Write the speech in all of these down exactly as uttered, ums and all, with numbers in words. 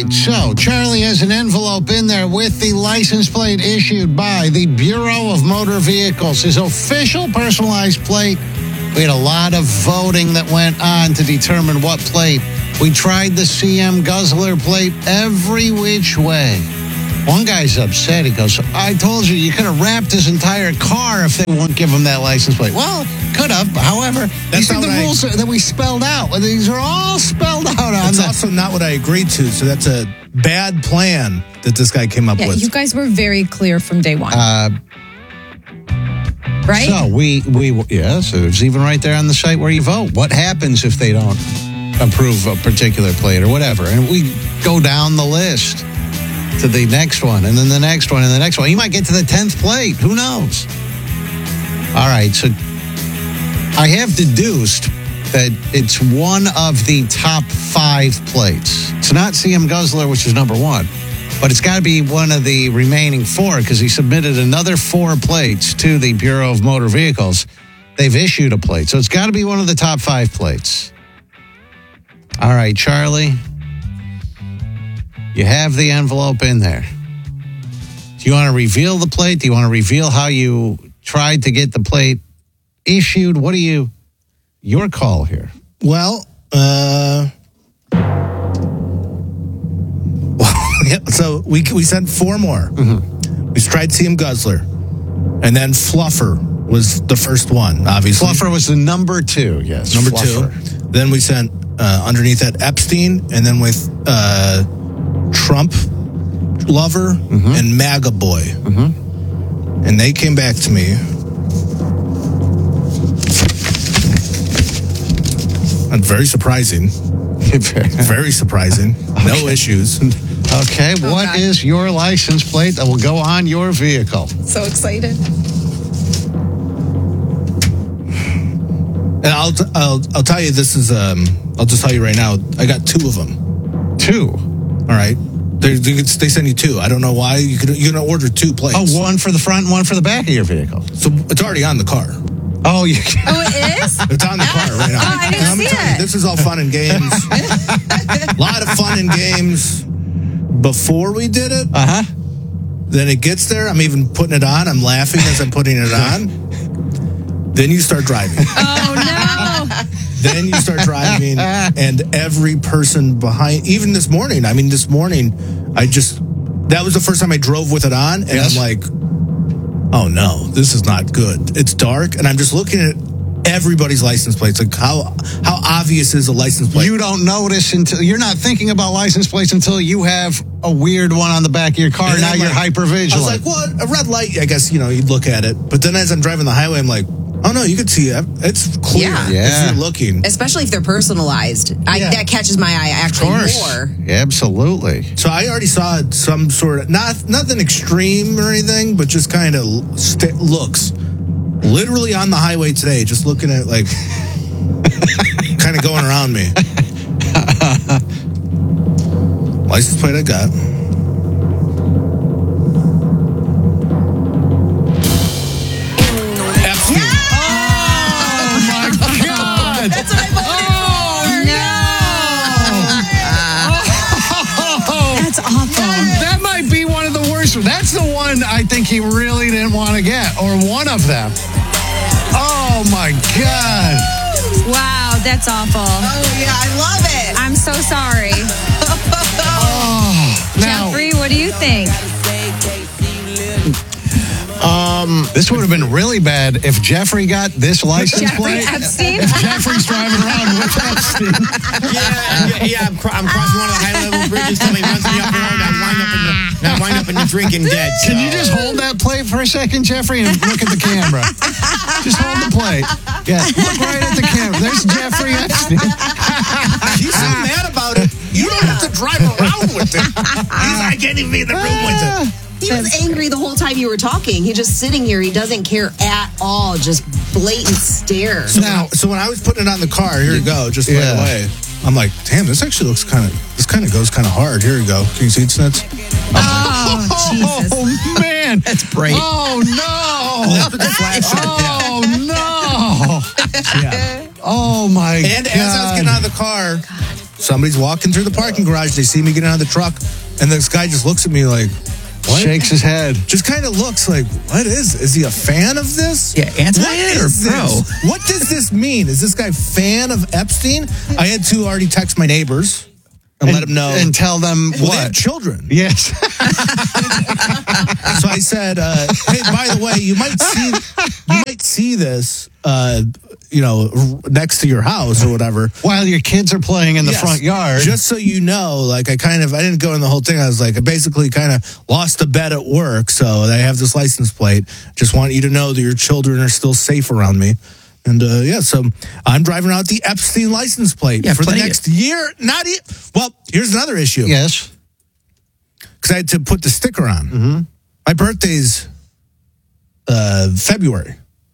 right, so Charlie has an envelope in there with the license plate issued by the Bureau of Motor Vehicles, his official personalized plate. We had a lot of voting that went on to determine what plate. We tried the C M Guzzler plate every which way. One guy's upset. He goes, I told you, you could have wrapped his entire car if they won't give him that license plate. Well, could have. However, these are the I, rules that we spelled out. These are all spelled out on It's the, also not what I agreed to, so that's a bad plan that this guy came up yeah, with. You guys were very clear from day one. Uh, right? So we, we, yes, it's even right there on the site where you vote. What happens if they don't approve a particular plate or whatever? And we go down the list to the next one, and then the next one, and the next one. You might get to the tenth plate. Who knows? All right, so I have deduced that it's one of the top five plates. It's not C M Guzzler, which is number one, but it's got to be one of the remaining four because he submitted another four plates to the Bureau of Motor Vehicles. They've issued a plate, so it's got to be one of the top five plates. All right, Charlie. You have the envelope in there. Do you want to reveal the plate? Do you want to reveal how you tried to get the plate issued? What do you, your call here? Well, uh, so we we sent four more. Mm-hmm. We tried C M Guzzler, and then Fluffer was the first one, obviously. Fluffer was the number two, yes. Number Fluffer. two. Then we sent uh, underneath that Epstein, and then with uh, Trump lover mm-hmm. and MAGA boy. Mm-hmm. And they came back to me. And very surprising. Very surprising. Okay. No issues. Okay, oh, what God. is your license plate that will go on your vehicle? So excited. And I'll I'll I'll tell you this is um I'll just tell you right now I got two of them. Two. All right. They they send you two. I don't know why you could you can order two plates. Oh, one for the front and one for the back of your vehicle. So it's already on the car. Oh, you Oh, it is? It's on the car right now. Oh, I didn't I'm see telling it. you, this is all fun and games. A lot of fun and games before we did it. Uh-huh. Then it gets there. I'm even putting it on. I'm laughing as I'm putting it on. Then you start driving. Oh, no. Then you start driving, and every person behind, even this morning, I mean, this morning, I just, that was the first time I drove with it on, and yes. I'm like, oh no, this is not good. It's dark, and I'm just looking at everybody's license plates. Like, how how obvious is a license plate? You don't notice until, you're not thinking about license plates until you have a weird one on the back of your car. And now I'm you're like, hyper vigilant. I was like, well, a red light, I guess, you know, you'd look at it. But then as I'm driving the highway, I'm like, oh no, you can see it. It's clear yeah. yeah. if you're looking. Especially if they're personalized. I, yeah. That catches my eye actually more. Absolutely. So I already saw some sort of, not nothing extreme or anything, but just kind of st- looks. Literally on the highway today, just looking at like, kind of going around me. License plate I got. That's the one I think he really didn't want to get, or one of them. Oh, my God. Wow, that's awful. Oh, yeah, I love it. I'm so sorry. oh, now, Jeffrey, what do you think? Um, this would have been really bad if Jeffrey got this license Jeffrey plate. Epstein? If Jeffrey's driving around with Epstein. Yeah, yeah, yeah I'm, cr- I'm crossing one of the high-level bridges. Somebody runs me up the road. I wind up in the, I wind up in the drinking dead. So. Can you just hold that plate for a second, Jeffrey, and look at the camera? Just hold the plate. Yeah, look right at the camera. There's Jeffrey Epstein. He's so mad about it. You don't have to drive around with it. He's, I can't even be in the room with it. He was angry the whole time you were talking. He's just sitting here. He doesn't care at all. Just blatant stare. So now, so when I was putting it on the car, here you go, just yeah. right away. I'm like, damn, this actually looks kind of, this kind of goes kind of hard. Here you go. Can you see it, Snits? Oh, Jesus. Oh, man. That's great. Oh, no. Oh, no. Yeah. Oh, my and God. And as I was getting out of the car, somebody's walking through the parking garage. They see me getting out of the truck, and this guy just looks at me like, what? Shakes his head. Just kind of looks like, what is? Is he a fan of this? Yeah, anti What it or is pro? this? What does this mean? Is this guy fan of Epstein? I had to already text my neighbors and, let them know. And tell them Well, they have what? children. Yes. So I said, uh, hey, by the way, you might see you might see this, uh, you know, r- next to your house or whatever. While your kids are playing in the Yes. front yard. Just so you know, like I kind of, I didn't go in the whole thing. I was like, I basically kind of lost a bet at work. So I have this license plate. Just want you to know that your children are still safe around me. And uh, yeah, so I'm driving around with the Epstein license plate Yeah, for the plenty of- next year. Not e- Well, here's another issue. Yes. Because I had to put the sticker on. Mm-hmm. My birthday's uh, February.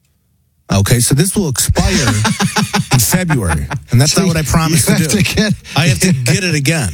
Okay, so this will expire in February, and that's not what I promised You to have do. to get- I have to get it again.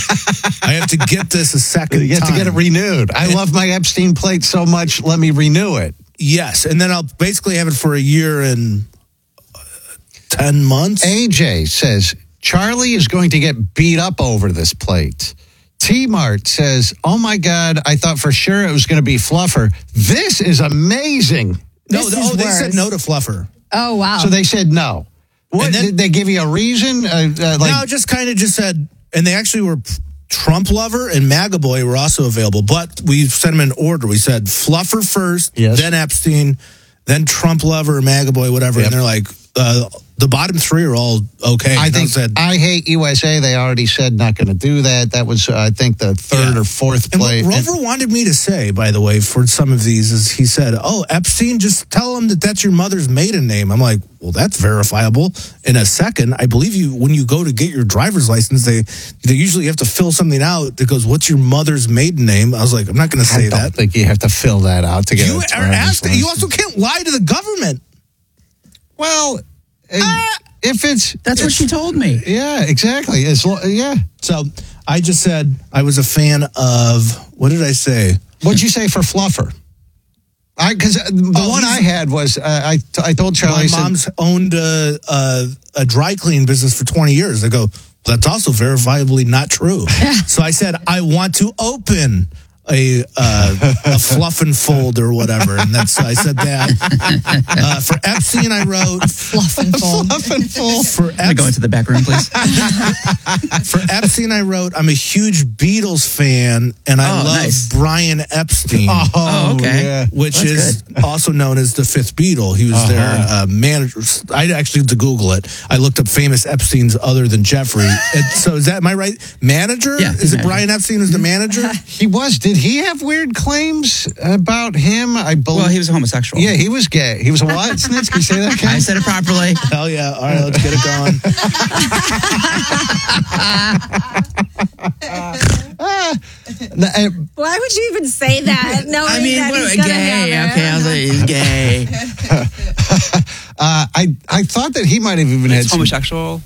I have to get this a second You have time. to get it renewed. I love my Epstein plate so much. Let me renew it. Yes, and then I'll basically have it for a year and uh, ten months. A J says Charlie is going to get beat up over this plate. T-Mart says, oh my God, I thought for sure it was going to be Fluffer. This is amazing. no, This oh, is they said worse. no to Fluffer. Oh, wow. So they said no. What, And then- did they give you a reason? Uh, uh, like, no, just kind of just said, and they actually were Trump Lover and MAGA Boy were also available, but we sent them in order. We said Fluffer first, Yes. then Epstein, then Trump Lover, MAGA Boy, whatever. Yep. And they're like, uh, the bottom three are all okay. I And think said, I Hate U S A, they already said not going to do that. That was, uh, I think, the third Yeah. or fourth and plate. what Rover wanted me to say, by the way, for some of these, is he said, oh, Epstein, just tell him that that's your mother's maiden name. I'm like, well, that's verifiable. In a second, I believe you, when you go to get your driver's license, they they usually have to fill something out that goes, what's your mother's maiden name? I was like, I'm not going to say I don't that. think you have to fill that out to get You a are driver's asked, you license. also can't lie to the government. Well, uh, if it's That's what she told me. yeah, exactly. It's lo- yeah. So I just said I was a fan of, what did I say? What'd you say for Fluffer? I because the Oh, one he's- I had was uh, I I told Charlie My I said, mom's owned a, a, a dry clean business for twenty years. I go, that's also verifiably not true. So I said, I want to open a uh, a fluff and fold or whatever. And that's, I said that. Uh, for Epstein, I wrote, Fluff and fold. Fluff and fold. for, Can I go Ep- into the back room, please? for Epstein, I wrote, I'm a huge Beatles fan and I Oh, love nice. Brian Epstein. Oh, okay. yeah. Which That's is also known as the fifth Beatle. He was Uh-huh. their uh, manager. I actually had to Google it. I looked up famous Epsteins other than Jeffrey. And so is that, am I right? Manager? Yeah, Is he's it manager. Brian Epstein who's the manager? He was. Did he have weird claims about him? I believe. Well, he was a homosexual. Yeah, he was gay. He was a what? Snitsky, say that again. I said it properly. Hell yeah. All right, let's get it going. The- uh, Why would you even say that? Knowing I mean, that what, he's gonna gay. have it? Okay, I was like, he's gay. uh, I I thought that he might have even had He's some homosexual.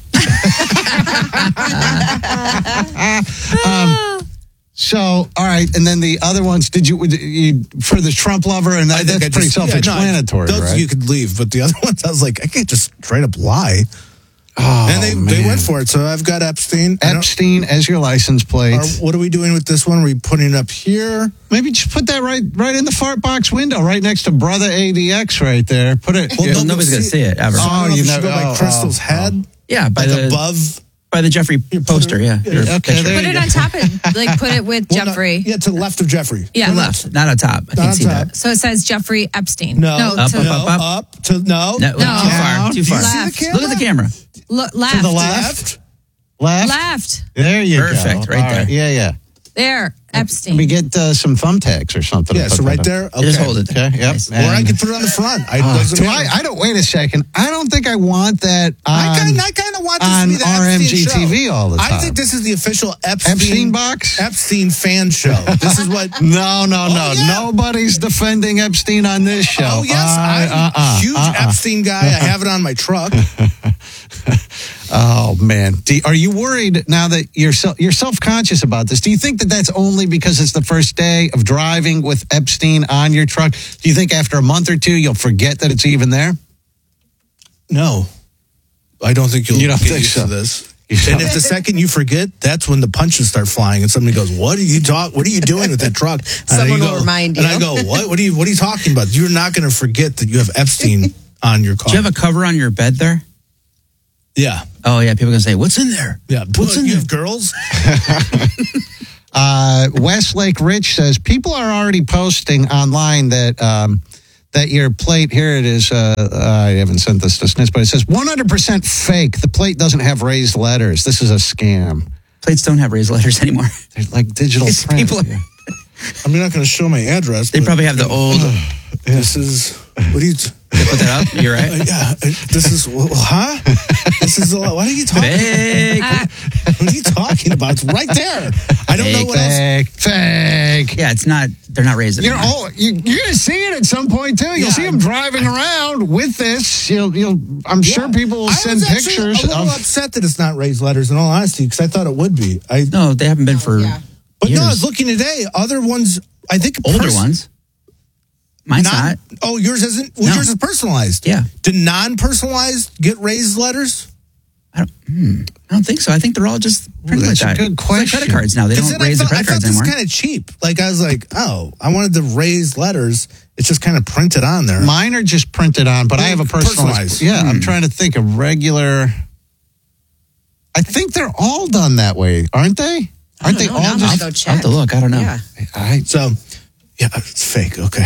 So, all right, and then the other ones. Did you, you for the Trump lover? And that, I think that's I pretty just- yeah, no, self-explanatory, those right? you could leave, but the other ones, I was like, I can't just straight up lie. oh, and they, man. they went for it. So I've got Epstein. I don't- Epstein as your license plate. Are, what are we doing with this one? Are we putting it up here? Maybe just put that right, right in the fart box window, right next to Brother A D X, right there. Put it. Well, yeah. no, Nobody's going to see it ever. So I don't Oh, know you if it should never- go by oh, Crystal's oh, head, Yeah, by like the above. by the Jeffrey poster. Yeah. your Okay, picture. there Put you it go. on top of, like, put it with Well, no, Jeffrey. yeah, to the left of Jeffrey. Yeah. To the left, not on top. I Not can't on see top. that. So it says Jeffrey Epstein. No, no, Up, to up, no, up, up. up to no. No, too far. Too Do you far. see the Left. camera? Look at the camera. Lo- left. To the left. Left. Left. Left. There you Perfect, go. right All there. Yeah, yeah. There. Epstein. We get uh, some thumbtacks or something. Yeah, to so put right that there. up. Okay. Just hold it. Okay. Yep. Nice. Or I And- could put it on the front. I, Uh, doesn't do matter. I, I don't. Wait a second. I don't think I want that on, I kind, I kind of want this to on be the R M G Epstein T V show. all the time. I think this is the official Epstein, Epstein box? Epstein fan show. This is what. No, no, no. Oh, yeah. Nobody's defending Epstein on this show. Oh yes, Uh, I'm uh, a uh, huge uh, uh. Epstein guy. I have it on my truck. Oh man, Do, are you worried now that you're so, you're self conscious about this? Do you think that that's only because it's the first day of driving with Epstein on your truck? Do you think after a month or two you'll forget that it's even there? No, I don't think you'll You don't get think used so? to this. And if the second you forget, that's when the punches start flying, and somebody goes, "What are you talk? What are you doing with that truck?" And Someone you will go, remind And you. I go, "What? What are you? What are you talking about? You're not going to forget that you have Epstein on your car." Do you have a cover on your bed there? Yeah, Oh, yeah. People are going to say, what's in there? yeah. What's in you there? have girls? Uh, Westlake Rich says people are already posting online that um, that your plate, here it is, uh, I haven't sent this to Snitz, but it says one hundred percent fake. The plate doesn't have raised letters. This is a scam. Plates don't have raised letters anymore. They're like digital It's print. people- Yeah. I'm not going to show my address. They but probably have the old. This is what do you? They put that up. You're Uh, right. yeah, uh, this is well, huh? This is a lot. What are you talking? Fake. What are you talking about? It's right there. I don't know Fake, what else. Fake, fake. Yeah, it's not. They're not raised. You're anymore. all, you, you're going to see it at some point too. You'll Yeah. see them driving around with this. You'll, you'll. I'm sure Yeah. people will I send was actually pictures a little of. upset that it's not raised letters. In all honesty, because I thought it would be. I No, they haven't been for yeah. but years. no, I was looking today. Other ones, I think older pers- ones. Mine's not. Non, oh, yours isn't. Well, No. yours is personalized. Yeah. Did non-personalized get raised letters? I don't, hmm, I don't think so. I think they're all just printed that's like a that. good It's like question. credit cards now. They 'Cause don't then raise I the thought, I credit thought cards this was anymore. kind of cheap. Like I was like, oh, I wanted the raised letters. It's just kind of printed on there. Mine are just printed on, but I have a personalized. Personalized. Yeah, I'm trying to think of regular. I think they're all done that way, aren't they? Aren't they know. all Now I'm just? gonna go I'll check. have to look. I don't know. Yeah. I, So, yeah, it's fake. Okay.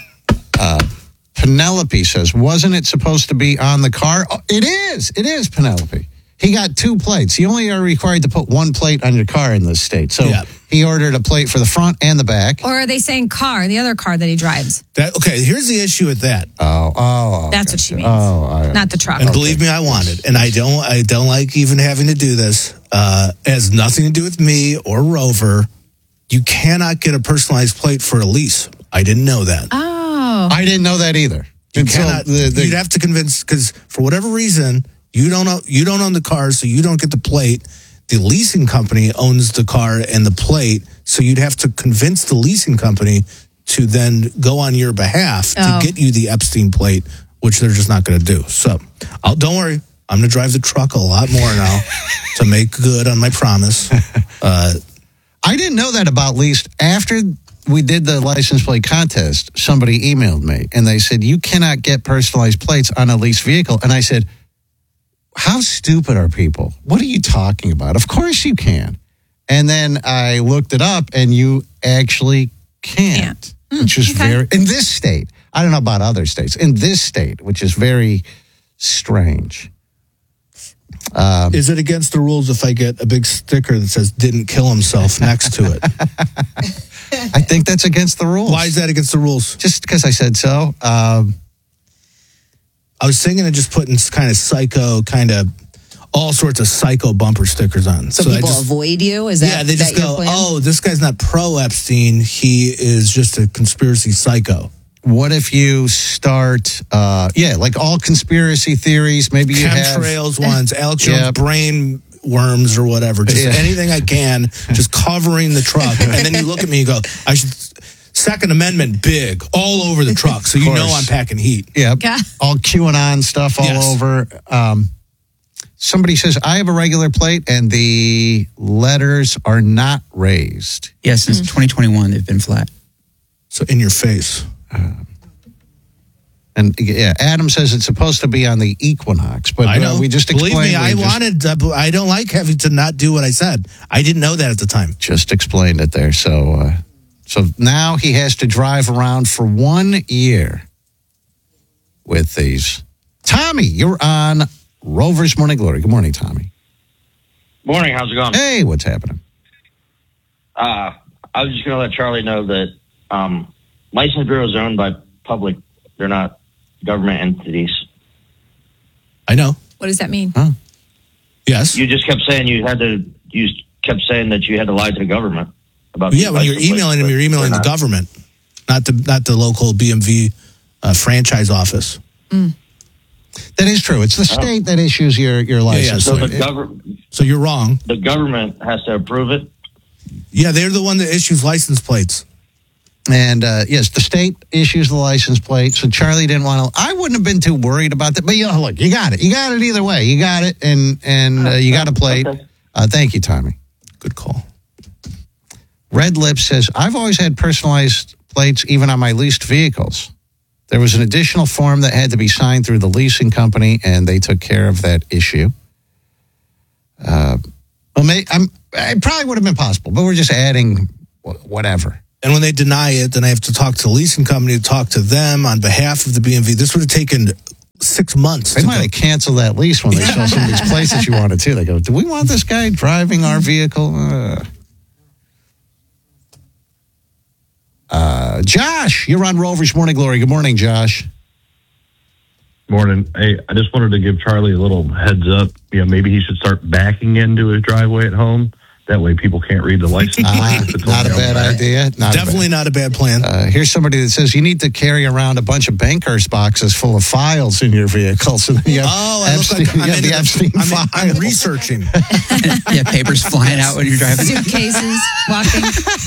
Penelope says, wasn't it supposed to be on the car? Oh, it is. It is, Penelope. He got two plates. You only are required to put one plate on your car in this state. So Yeah. he ordered a plate for the front and the back. Or are they saying car, the other car that he drives? That okay. Here's the issue with that. Oh, oh. That's what she means. Oh, I, Not the truck. And believe me, I want it, and I don't. I don't like even having to do this. Uh, it has nothing to do with me or Rover. You cannot get a personalized plate for a lease. I didn't know that. Oh. I didn't know that either. You Until cannot. the- the- you'd have to convince because for whatever reason you don't own, you don't own the car, so you don't get the plate. The leasing company owns the car and the plate, so you'd have to convince the leasing company to then go on your behalf Oh. to get you the Epstein plate, which they're just not going to do. So, I'll, don't worry, I'm going to drive the truck a lot more now to make good on my promise. Uh, I didn't know that about leased. After we did the license plate contest, somebody emailed me and they said, you cannot get personalized plates on a leased vehicle. And I said, how stupid are people? What are you talking about? Of course you can. And then I looked it up and you actually can't, Can't. which is okay. very, in this state, I don't know about other states, in this state, which is very strange. is it against the rules if I get a big sticker that says "didn't kill himself" next to it? I think that's against the rules. Why is that against the rules? Just because I said so. Um, I was thinking of just putting kind of psycho, kind of all sorts of psycho bumper stickers on. So, I people just, avoid you? Is that yeah, they that just your go, plan? oh, this guy's not pro Epstein. He is just a conspiracy psycho. What if you start, uh, yeah, like all conspiracy theories? Maybe you have. Chemtrails ones, Alex Jones Yep. brain worms or whatever. Just Yeah. anything I can, just covering the truck. And then you look at me and go, I should. Second Amendment, big, all over the truck. So you know course. I'm packing heat. Yep. Yeah. All QAnon stuff all Yes. over. Um, somebody says, I have a regular plate and the letters are not raised. Yeah, since twenty twenty-one, they've been flat. So in your face. And yeah, Adam says it's supposed to be on the Equinox, but I know. uh, we just Believe explained. me, I we just, wanted. Uh, I don't like having to not do what I said. I didn't know that at the time. just explained it there. So, uh, so now he has to drive around for one year with these. Tommy, you're on Rover's Morning Glory. Good morning, Tommy. Morning, how's it going? Hey, what's happening? Uh, I was just going to let Charlie know that um, license bureaus are owned by public. They're not government entities. I know. What does that mean? Yes. You just kept saying you had to. You kept saying that you had to lie to the government about. yeah, these when you're license plates, emailing them, but you're emailing they're the not. government, not the not the local B M V uh, franchise office. That is true. It's the state that issues your, your yeah, license. So the plate. government, So you're wrong. the government has to approve it. Yeah, they're the one that issues license plates. And uh, yes, the state issues the license plate. So Charlie didn't want to. I wouldn't have been too worried about that. But you know, look, you got it. You got it either way. You got it, and and uh, you got a plate. Okay. Uh, thank you, Tommy. Good call. Red Lips says, I've always had personalized plates even on my leased vehicles. There was an additional form that had to be signed through the leasing company, and they took care of that issue. Uh, well, may, I'm, it probably would have been possible, but we're just adding wh- whatever. And when they deny it, then I have to talk to the leasing company to talk to them on behalf of the B M V. This would have taken six months. They to might go. have canceled that lease when they saw some of these places that you wanted to. They go, do we want this guy driving our vehicle? Uh, uh, Josh, you're on Rover's Morning Glory. Good morning, Josh. Morning. Hey, I just wanted to give Charlie a little heads up. You know, maybe he should start backing into his driveway at home. That way people can't read the license Uh, plate. It's not a only bad on the back. idea. Not Definitely a bad. not a bad plan. Uh, here's somebody that says you need to carry around a bunch of Bankhurst boxes full of files in your vehicle. So that you have Oh, I look Epstein, like I'm, you have in the the- Epstein I'm, file. I'm researching. Yeah, papers flying out when you're driving. Suitcases, walking.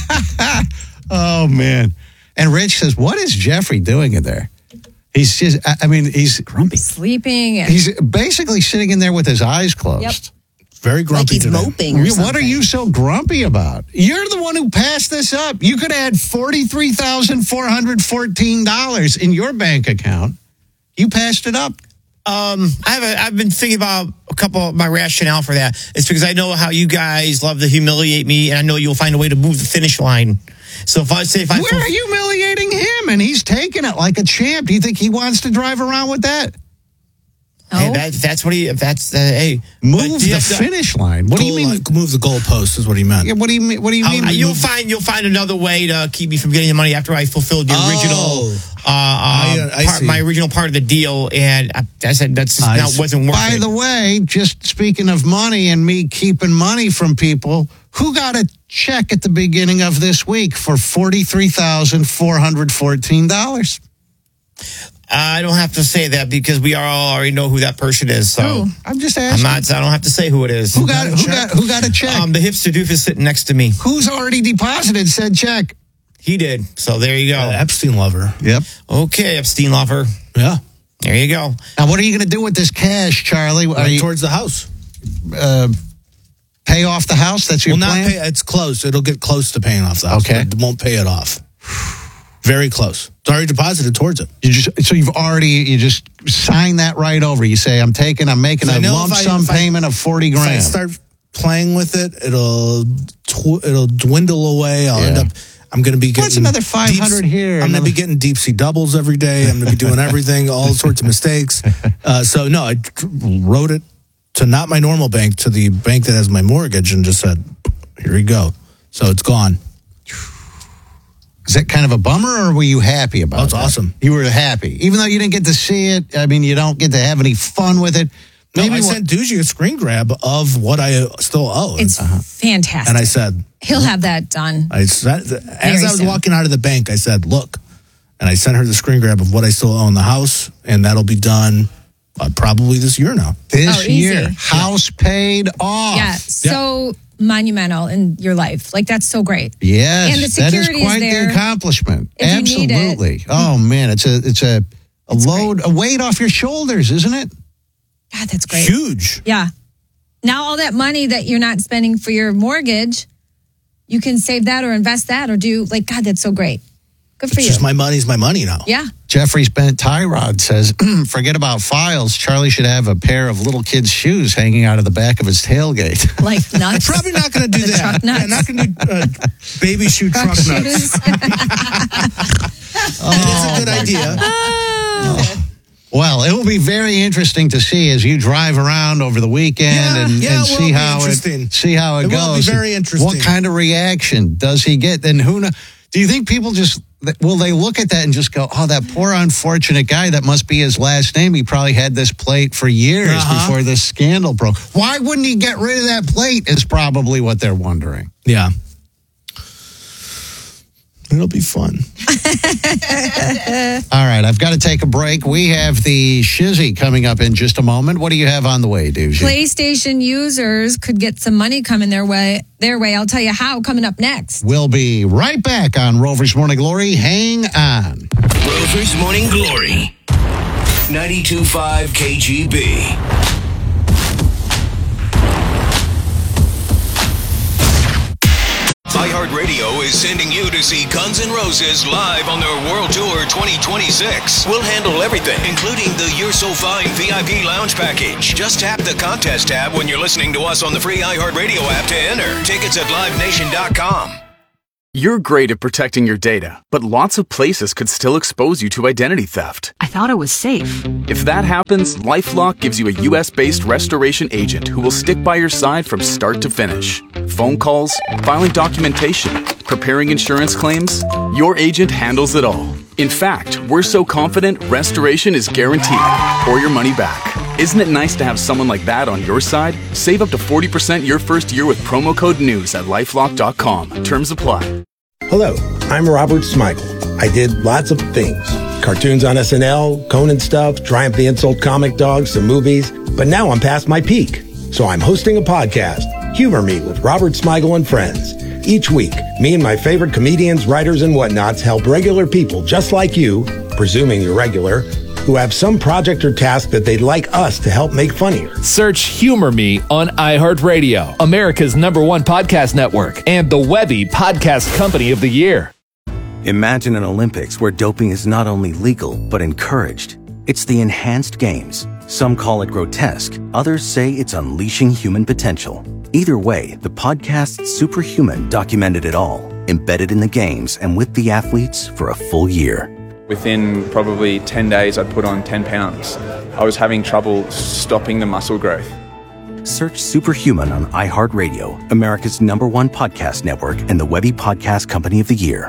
Oh, man. And Rich says, what is Jeffrey doing in there? He's just, I I mean, he's Grumpy. Sleeping. And he's basically sitting in there with his eyes closed. Yep. Very Like grumpy he's today. moping or What something. are you so grumpy about? You're the one who passed this up. You could add forty-three thousand four hundred fourteen dollars in your bank account. You passed it up. Um, I have a, I've been thinking about a couple of my rationale for that. It's because I know how you guys love to humiliate me, and I know you'll find a way to move the finish line. So if I say if I We're humiliating him, and he's taking it like a champ. Do you think he wants to drive around with that? hey, no. that, that's what he that's uh, hey Move but the yeah, finish line. What do you Goal mean? line- move the goalpost is what he meant. Yeah, what do you mean? What do you How- mean? Uh, we you'll move- find you'll find another way to keep me from getting the money after I fulfilled the Oh. original uh, uh, I- I part, see. my original part of the deal, and I, I said that's just I not see. wasn't worth By it. the way, just speaking of money and me keeping money from people, who got a check at the beginning of this week for forty-three thousand four hundred fourteen dollars? I don't have to say that because we all already know who that person is. So Who? I'm just I'm asking. not. I don't have to say who it is. who got who got who got a check? Um, the hipster doof is sitting next to me. Who's already deposited said check? He did. So there you go. Uh, Epstein lover. Yep. Okay, Epstein lover. Yeah. There you go. Now, what are you going to do with this cash, Charlie? Are Right you towards the house. uh, pay off the house? That's your Will not plan. pay. It's close. It'll get close to paying off the house. Okay. But it won't pay it off. Very close. It's already deposited towards it. You just so you've already you just sign that right over. You say I'm taking I'm making I a know lump if I- sum if I- payment of forty If I grand. start playing with it, it'll tw- it'll dwindle away. I'll end Yeah. up. I'm going to be getting. What's another five hundred deep- here? I'm going to Another- be getting deep sea doubles every day. I'm going to be doing everything, all sorts of mistakes. Uh, so no, I tr- wrote it to not my normal bank, to the bank that has my mortgage, and just said, "Here you go." So it's gone. Is that kind of a bummer, or were you happy about it? Oh, it's awesome. You were happy, even though you didn't get to see it. I mean, you don't get to have any fun with it. No, Maybe I what- sent Doogie a screen grab of what I uh, still owe. It's fantastic. and I said, He'll have that done. I said, as I was soon. walking out of the bank, I said, look, and I sent her the screen grab of what I still owe in the house, and that'll be done uh, probably this year now. this Oh, easy. year, house paid off. Yeah, so monumental in your life. Like, that's so great. Yes, And the that is security is quite there the accomplishment. if you need it. Absolutely. Oh man, it's a it's a, a It's load, a weight off your shoulders, isn't it? God, that's great. Huge. Yeah. Now all that money that you're not spending for your mortgage, you can save that or invest that or do, like, God, that's so great. Good for It's you. just my money's my money now. Yeah. Jeffrey's Bennett Tyrod says, forget about files. Charlie should have a pair of little kids' shoes hanging out of the back of his tailgate. Like nuts. Probably not going to do The that. truck nuts. I'm not going to do uh, baby shoe truck, nuts. shoes. That is a good idea. Well, it will be very interesting to see as you drive around over the weekend Yeah, and, yeah, and it will see be how interesting. it see how it, It will be goes. very interesting. What kind of reaction does he get? Then who know? Do you think people just will they look at that and just go, "Oh, that poor unfortunate guy. That must be his last name. He probably had this plate for years Uh-huh. before this scandal broke. Why wouldn't he get rid of that plate?" Is probably what they're wondering. Yeah. It'll be fun. All right, I've got to take a break. We have the Shizzy coming up in just a moment. What do you have on the way, Doozy? PlayStation users could get some money coming their way. Their way. I'll tell you how coming up next. We'll be right back on Rover's Morning Glory. Hang on. Rover's Morning Glory. ninety-two point five K G B. iHeartRadio is sending you to see Guns N' Roses live on their World Tour twenty twenty-six. We'll handle everything, including the You're So Fine V I P Lounge Package. Just tap the contest tab when you're listening to us on the free iHeartRadio app to enter. Tickets at live nation dot com. You're great at protecting your data, but lots of places could still expose you to identity theft. I thought it was safe. If that happens, LifeLock gives you a U S-based restoration agent who will stick by your side from start to finish. Phone calls, filing documentation, preparing insurance claims, your agent handles it all. In fact, we're so confident restoration is guaranteed or your money back. Isn't it nice to have someone like that on your side? Save up to forty percent your first year with promo code NEWS at lifelock dot com. Terms apply. Hello, I'm Robert Smigel. I did lots of things. Cartoons on S N L, Conan stuff, Triumph the Insult comic dogs, some movies. But now I'm past my peak. So I'm hosting a podcast, Humor Me with Robert Smigel and Friends. Each week, me and my favorite comedians, writers, and whatnots help regular people just like you, presuming you're regular, who have some project or task that they'd like us to help make funnier. Search Humor Me on iHeartRadio, America's number one podcast network, and the Webby Podcast Company of the Year. Imagine an Olympics where doping is not only legal, but encouraged. It's the enhanced games. Some call it grotesque. Others say it's unleashing human potential. Either way, the podcast Superhuman documented it all, embedded in the games and with the athletes for a full year. Within probably ten days, I'd put on ten pounds. I was having trouble stopping the muscle growth. Search Superhuman on iHeartRadio, America's number one podcast network, and the Webby Podcast Company of the Year.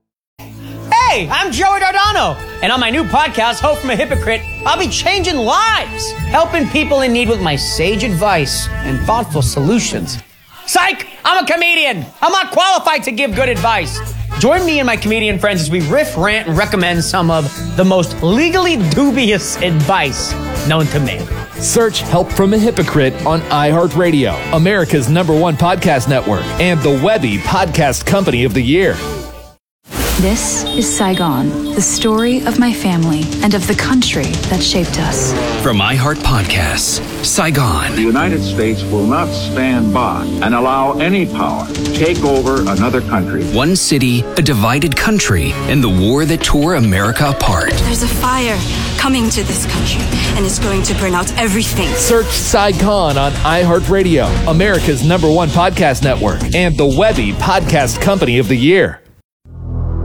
Hey, I'm Joey Dardano, and on my new podcast, Hope from a Hypocrite, I'll be changing lives, helping people in need with my sage advice and thoughtful solutions. Psych! I'm a comedian. I'm not qualified to give good advice. Join me and my comedian friends as we riff, rant, and recommend some of the most legally dubious advice known to man. Search Help from a Hypocrite on iHeartRadio, America's number one podcast network, and the Webby Podcast Company of the Year. This is Saigon, the story of my family and of the country that shaped us. From iHeart Podcasts, Saigon. The United States will not stand by and allow any power to take over another country. One city, a divided country, and the war that tore America apart. There's a fire coming to this country, and it's going to burn out everything. Search Saigon on iHeartRadio, America's number one podcast network, and the Webby Podcast Company of the Year.